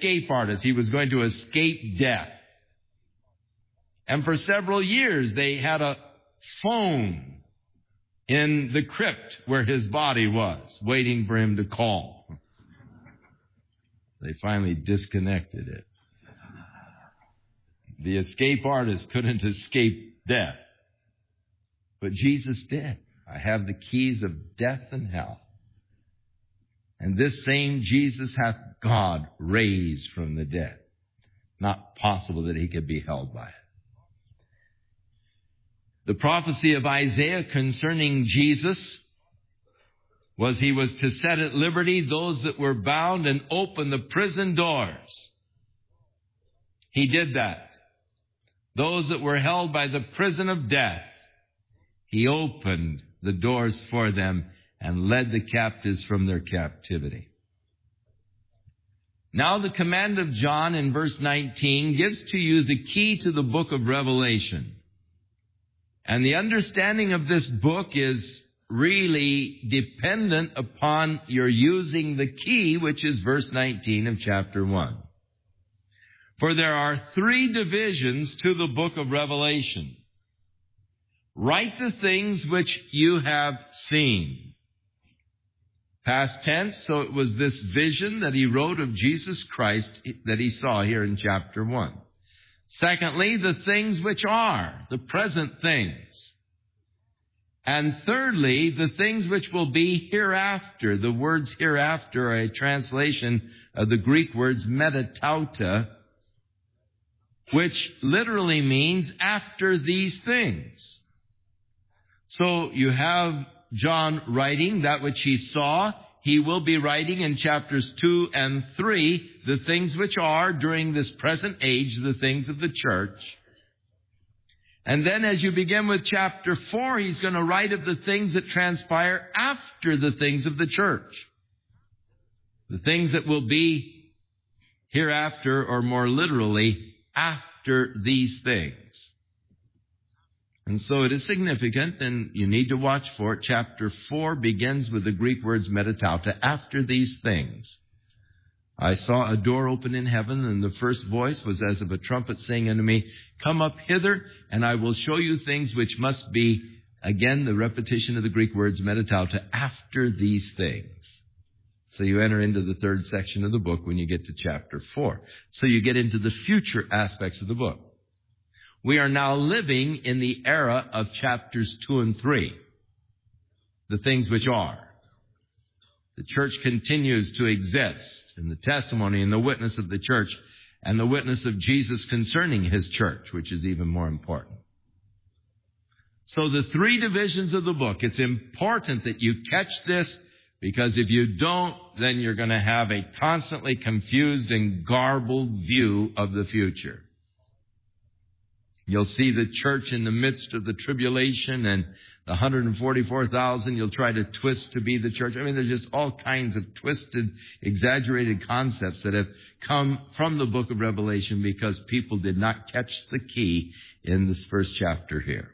escape artist. He was going to escape death. And for several years, they had a phone in the crypt where his body was, waiting for him to call. They finally disconnected it. The escape artist couldn't escape death. But Jesus did. I have the keys of death and hell. And this same Jesus hath God raised from the dead. Not possible that he could be held by it. The prophecy of Isaiah concerning Jesus was he was to set at liberty those that were bound and open the prison doors. He did that. Those that were held by the prison of death, he opened the doors for them and led the captives from their captivity. Now the command of John in verse 19 gives to you the key to the book of Revelation. And the understanding of this book is really dependent upon your using the key, which is verse 19 of chapter 1. For there are 3 divisions to the book of Revelation. Write the things which you have seen. Past tense, so it was this vision that he wrote of Jesus Christ that he saw here in chapter 1. Secondly, the things which are, the present things. And thirdly, the things which will be hereafter. The words hereafter are a translation of the Greek words metatauta, which literally means after these things. So you have John writing that which he saw. He will be writing in chapters 2 and 3 the things which are during this present age, the things of the church. And then as you begin with chapter 4, he's going to write of the things that transpire after the things of the church. The things that will be hereafter, or more literally, after these things. And so it is significant, and you need to watch for it. Chapter 4 begins with the Greek words metatauta, after these things. I saw a door open in heaven, and the first voice was as of a trumpet saying unto me, Come up hither, and I will show you things which must be, again, the repetition of the Greek words metatauta, after these things. So you enter into the third section of the book when you get to chapter 4. So you get into the future aspects of the book. We are now living in the era of chapters 2 and 3, the things which are. The church continues to exist, and the testimony and the witness of the church and the witness of Jesus concerning his church, which is even more important. So the 3 divisions of the book, it's important that you catch this, because if you don't, then you're going to have a constantly confused and garbled view of the future. You'll see the church in the midst of the tribulation, and the 144,000 you'll try to twist to be the church. I mean, there's just all kinds of twisted, exaggerated concepts that have come from the book of Revelation because people did not catch the key in this first chapter here.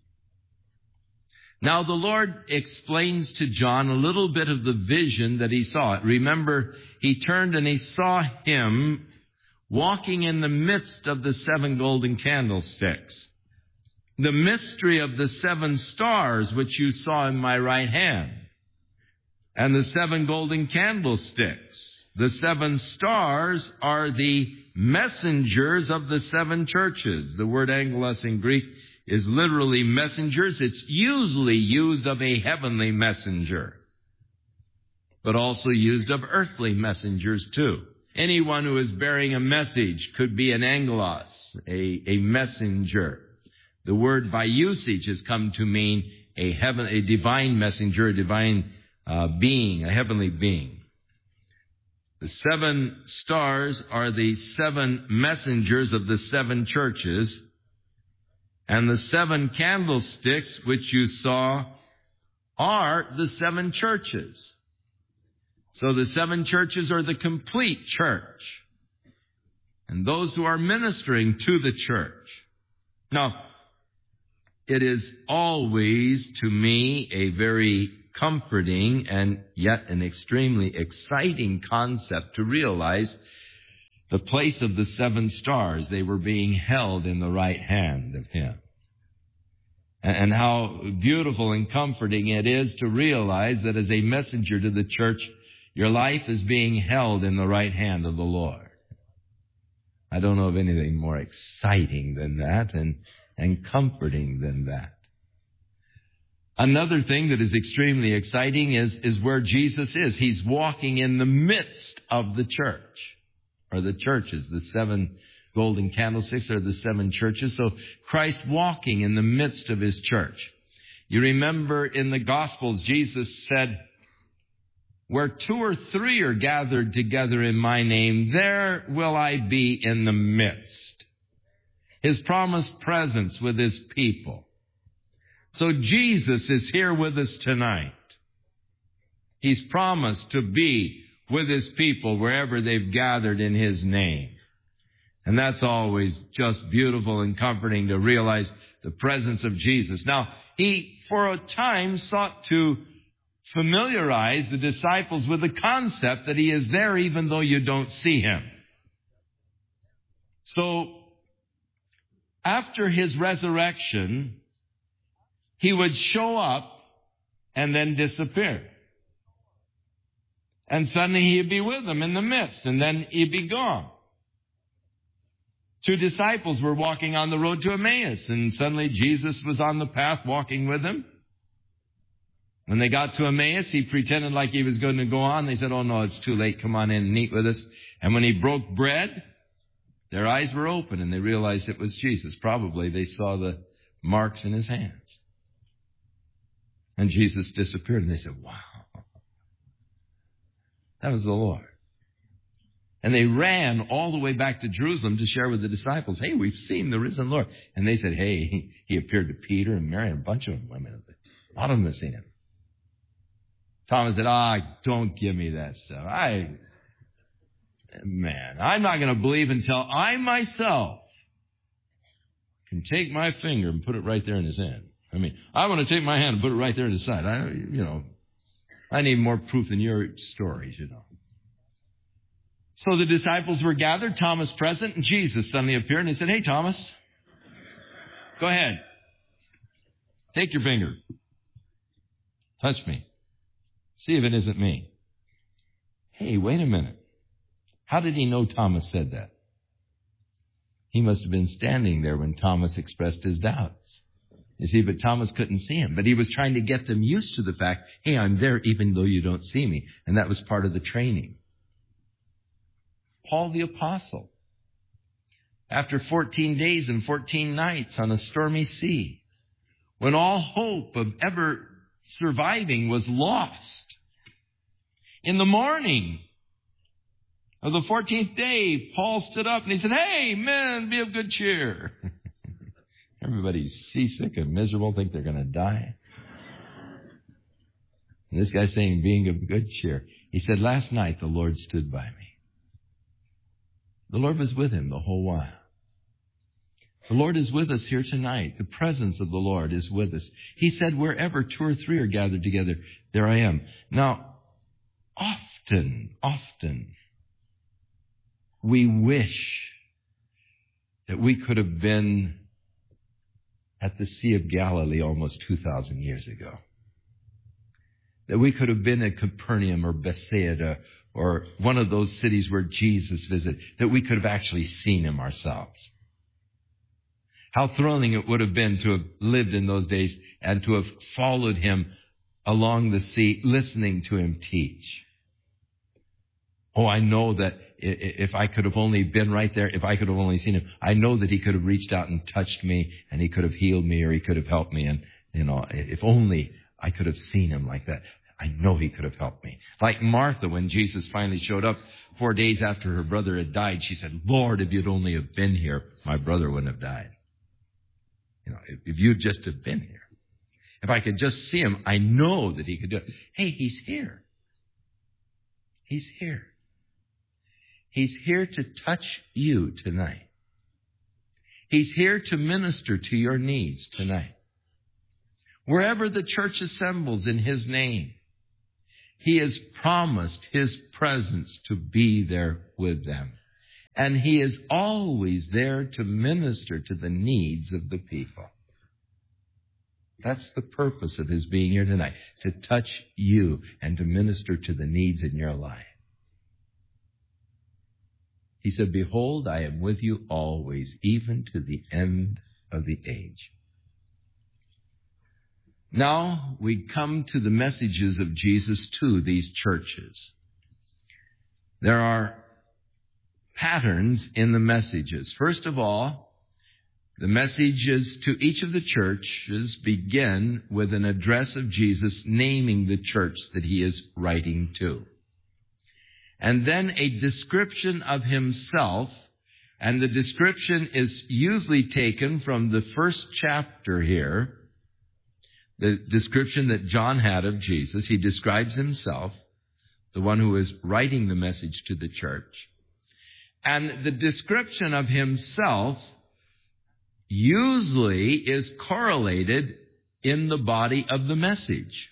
Now, the Lord explains to John a little bit of the vision that he saw. Remember, he turned and he saw him walking in the midst of the 7 golden candlesticks. The mystery of the 7 stars which you saw in my right hand. And the 7 golden candlesticks. The 7 stars are the messengers of the 7 churches. The word angelos in Greek is literally messengers. It's usually used of a heavenly messenger, but also used of earthly messengers too. Anyone who is bearing a message could be an angelos, a messenger. The word by usage has come to mean a divine messenger, a divine being, a heavenly being. The 7 stars are the 7 messengers of the 7 churches, and the 7 candlesticks which you saw are the 7 churches. So the 7 churches are the complete church, and those who are ministering to the church. Now, it is always, to me, a very comforting and yet an extremely exciting concept to realize the place of the 7 stars. They were being held in the right hand of Him. And how beautiful and comforting it is to realize that as a messenger to the church, your life is being held in the right hand of the Lord. I don't know of anything more exciting than that and comforting than that. Another thing that is extremely exciting is where Jesus is. He's walking in the midst of the church, or the churches. The 7 golden candlesticks are the 7 churches. So Christ walking in the midst of His church. You remember in the Gospels, Jesus said, where 2 or 3 are gathered together in my name, there will I be in the midst. His promised presence with His people. So Jesus is here with us tonight. He's promised to be with His people wherever they've gathered in His name. And that's always just beautiful and comforting to realize the presence of Jesus. Now, He, for a time, sought to familiarize the disciples with the concept that He is there even though you don't see Him. So, after His resurrection, He would show up and then disappear. And suddenly He'd be with them in the midst, and then He'd be gone. 2 disciples were walking on the road to Emmaus, and suddenly Jesus was on the path walking with them. When they got to Emmaus, He pretended like He was going to go on. They said, oh no, it's too late. Come on in and eat with us. And when He broke bread, their eyes were open and they realized it was Jesus. Probably they saw the marks in His hands. And Jesus disappeared and they said, wow, that was the Lord. And they ran all the way back to Jerusalem to share with the disciples, hey, we've seen the risen Lord. And they said, hey, He appeared to Peter and Mary and a bunch of women. A lot of them have seen Him. Thomas said, don't give me that stuff. I'm not going to believe until I myself can take my finger and put it right there in His hand. I want to take my hand and put it right there in His side. I need more proof than your stories, So the disciples were gathered, Thomas present, and Jesus suddenly appeared and He said, hey, Thomas, go ahead. Take your finger. Touch me. See if it isn't me. Hey, wait a minute. How did He know Thomas said that? He must have been standing there when Thomas expressed his doubts. You see, but Thomas couldn't see Him. But He was trying to get them used to the fact, hey, I'm there even though you don't see me. And that was part of the training. Paul the Apostle, after 14 days and 14 nights on a stormy sea, when all hope of ever surviving was lost, in the morning of the 14th day, Paul stood up and he said, hey, men, be of good cheer. Everybody's seasick and miserable, think they're going to die. And this guy's saying, being of good cheer. He said, last night the Lord stood by me. The Lord was with him the whole while. The Lord is with us here tonight. The presence of the Lord is with us. He said, wherever 2 or 3 are gathered together, there I am. Now, often, we wish that we could have been at the Sea of Galilee almost 2,000 years ago. That we could have been at Capernaum or Bethsaida or one of those cities where Jesus visited. That we could have actually seen Him ourselves. How thrilling it would have been to have lived in those days and to have followed Him along the sea, listening to Him teach. Oh, I know that if I could have only been right there, if I could have only seen Him, I know that He could have reached out and touched me and He could have healed me or He could have helped me. And, if only I could have seen Him like that, I know He could have helped me. Like Martha, when Jesus finally showed up 4 days after her brother had died, she said, Lord, if you'd only have been here, my brother wouldn't have died. If you'd just have been here. If I could just see Him, I know that He could do it. Hey, He's here. He's here. He's here to touch you tonight. He's here to minister to your needs tonight. Wherever the church assembles in His name, He has promised His presence to be there with them. And He is always there to minister to the needs of the people. That's the purpose of His being here tonight, to touch you and to minister to the needs in your life. He said, "Behold, I am with you always, even to the end of the age." Now we come to the messages of Jesus to these churches. There are patterns in the messages. First of all, the messages to each of the churches begin with an address of Jesus naming the church that He is writing to. And then a description of Himself, and the description is usually taken from the first chapter here, the description that John had of Jesus. He describes Himself, the one who is writing the message to the church. And the description of Himself usually is correlated in the body of the message.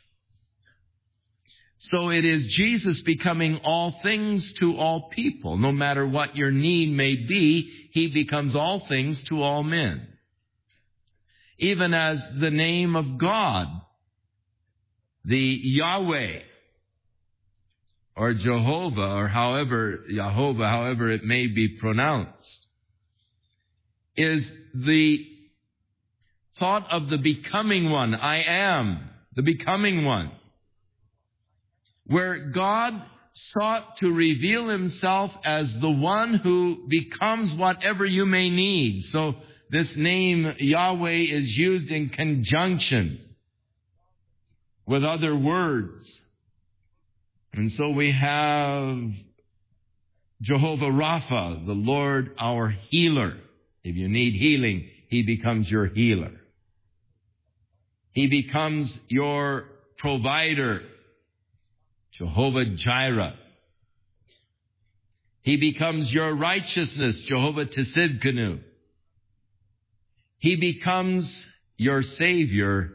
So it is Jesus becoming all things to all people. No matter what your need may be, He becomes all things to all men. Even as the name of God, the Yahweh, or Jehovah, or however it may be pronounced, is the thought of the becoming one. I am the becoming one. Where God sought to reveal Himself as the one who becomes whatever you may need. So this name Yahweh is used in conjunction with other words. And so we have Jehovah Rapha, the Lord our healer. If you need healing, He becomes your healer. He becomes your provider, Jehovah Jireh. He becomes your righteousness, Jehovah Tsidkenu. He becomes your Savior,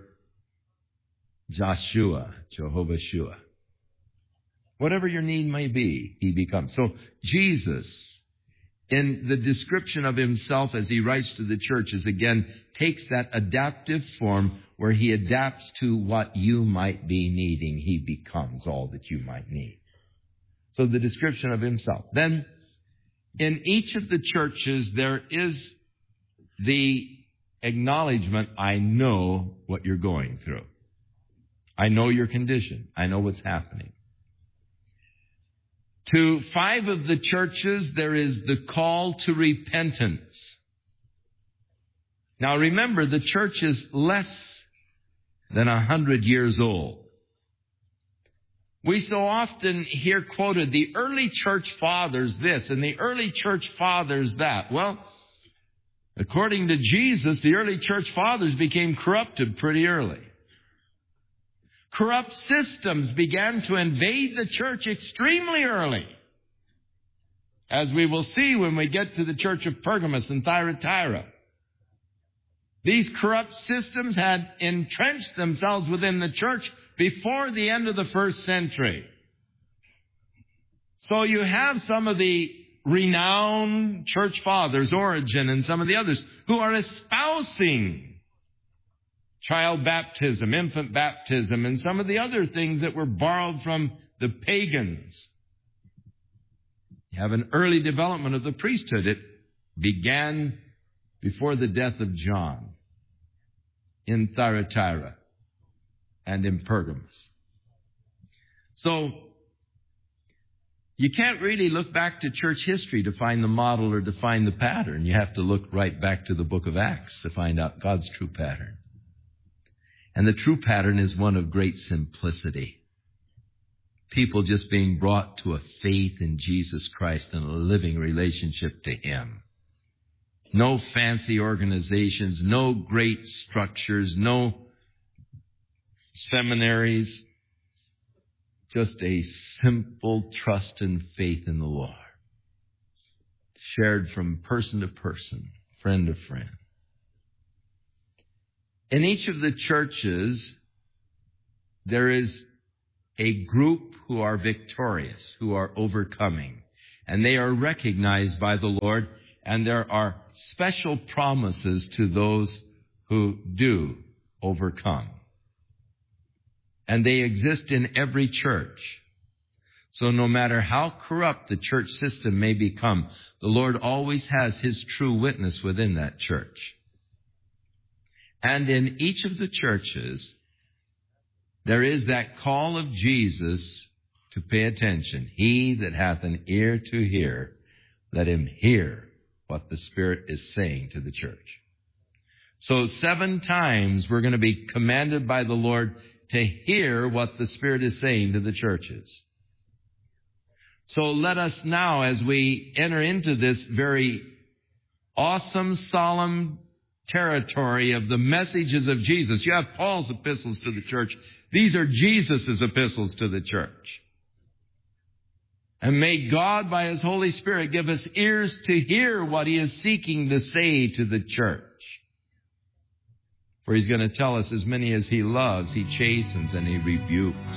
Joshua, Jehovah Shua. Whatever your need may be, He becomes. So Jesus, in the description of Himself as He writes to the churches, again, takes that adaptive form where He adapts to what you might be needing. He becomes all that you might need. So the description of Himself. Then, in each of the churches, there is the acknowledgement, I know what you're going through. I know your condition. I know what's happening. To 5 of the churches, there is the call to repentance. Now remember, the church is less than 100 years old. We so often hear quoted, the early church fathers this and the early church fathers that. Well, according to Jesus, the early church fathers became corrupted pretty early. Corrupt systems began to invade the church extremely early, as we will see when we get to the church of Pergamos and Thyatira. These corrupt systems had entrenched themselves within the church before the end of the first century. So you have some of the renowned church fathers, Origen and some of the others, who are espousing child baptism, infant baptism, and some of the other things that were borrowed from the pagans. You have an early development of the priesthood. It began before the death of John in Thyatira and in Pergamos. So you can't really look back to church history to find the model or to find the pattern. You have to look right back to the book of Acts to find out God's true pattern. And the true pattern is one of great simplicity. People just being brought to a faith in Jesus Christ and a living relationship to Him. No fancy organizations, no great structures, no seminaries. Just a simple trust and faith in the Lord. Shared from person to person, friend to friend. In each of the churches, there is a group who are victorious, who are overcoming. and they are recognized by the Lord, and there are special promises to those who do overcome. And they exist in every church. So no matter how corrupt the church system may become, the Lord always has His true witness within that church. And in each of the churches, there is that call of Jesus to pay attention. He that hath an ear to hear, let him hear what the Spirit is saying to the church. So 7 times we're going to be commanded by the Lord to hear what the Spirit is saying to the churches. So let us now, as we enter into this very awesome, solemn territory of the messages of Jesus. You have Paul's epistles to the church. These are Jesus' epistles to the church. And may God, by His Holy Spirit, give us ears to hear what He is seeking to say to the church. For He's going to tell us, as many as He loves, He chastens and He rebukes.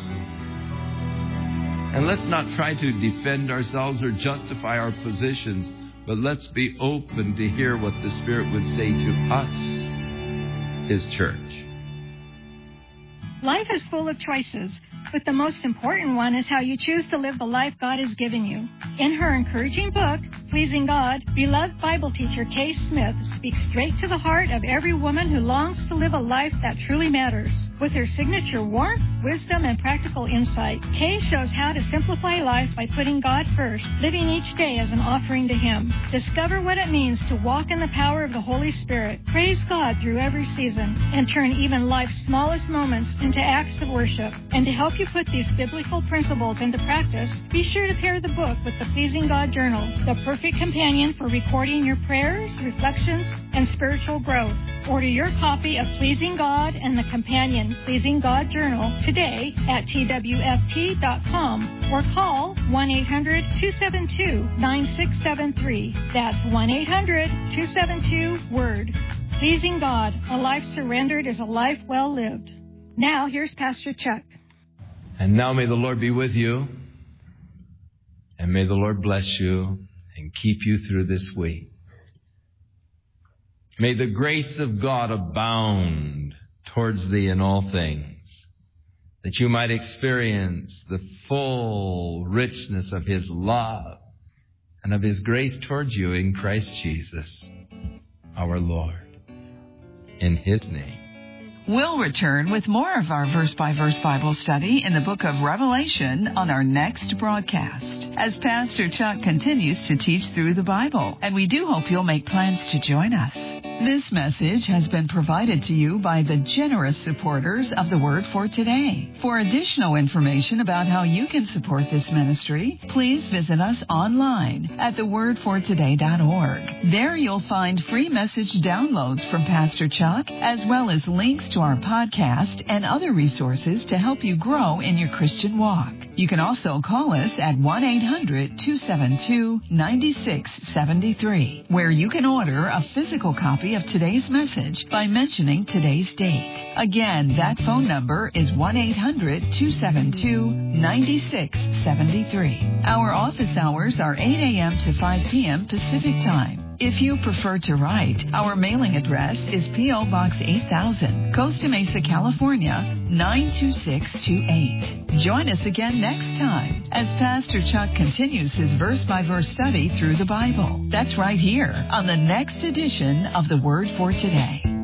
And let's not try to defend ourselves or justify our positions, but let's be open to hear what the Spirit would say to us, His church. Life is full of choices, but the most important one is how you choose to live the life God has given you. In her encouraging book, Pleasing God, beloved Bible teacher Kay Smith speaks straight to the heart of every woman who longs to live a life that truly matters. With her signature warmth, wisdom, and practical insight, Kay shows how to simplify life by putting God first, living each day as an offering to Him. Discover what it means to walk in the power of the Holy Spirit, praise God through every season, and turn even life's smallest moments into acts of worship. And to help you put these biblical principles into practice, be sure to pair the book with the Pleasing God Journal, the perfect companion for recording your prayers, reflections, and spiritual growth. Order your copy of Pleasing God and the companion Pleasing God Journal today at twft.com or call 1-800-272-9673. That's 1-800-272-WORD. Pleasing God, a life surrendered is a life well lived. Now, here's Pastor Chuck. And now may the Lord be with you, and may the Lord bless you and keep you through this week. May the grace of God abound towards thee in all things, that you might experience the full richness of His love and of His grace towards you in Christ Jesus, our Lord, in His name. We'll return with more of our verse-by-verse Bible study in the book of Revelation on our next broadcast, as Pastor Chuck continues to teach through the Bible, and we do hope you'll make plans to join us. This message has been provided to you by the generous supporters of the Word for Today. For additional information about how you can support this ministry, please visit us online at thewordfortoday.org. There you'll find free message downloads from Pastor Chuck, as well as links to our podcast and other resources to help you grow in your Christian walk. You can also call us at 1-800-272-9673, where you can order a physical copy of today's message by mentioning today's date. Again, that phone number is 1-800-272-9673. Our office hours are 8 a.m. to 5 p.m. Pacific Time. If you prefer to write, our mailing address is P.O. Box 8000, Costa Mesa, California, 92628. Join us again next time as Pastor Chuck continues his verse-by-verse study through the Bible. That's right here on the next edition of The Word for Today.